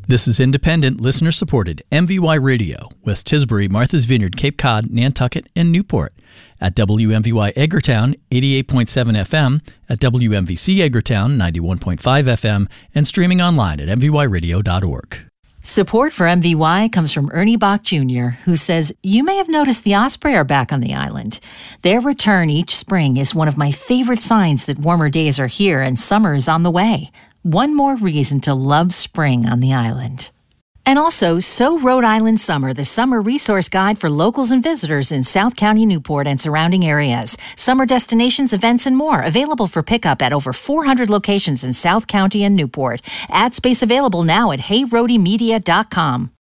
This is independent, listener-supported MVY Radio with Tisbury, Martha's Vineyard, Cape Cod, Nantucket, and Newport. At WMVY Edgartown, 88.7 FM, at WMVC Edgartown, 91.5 FM, and streaming online at mvyradio.org. Support for MVY comes from Ernie Bach Jr., who says, "You may have noticed the osprey are back on the island. Their return each spring is one of my favorite signs that warmer days are here and summer is on the way. One more reason to love spring on the island." And also, So Rhode Island Summer, the summer resource guide for locals and visitors in South County, Newport, and surrounding areas. Summer destinations, events, and more available for pickup at over 400 locations in South County and Newport. Ad space available now at HeyRhodeyMedia.com.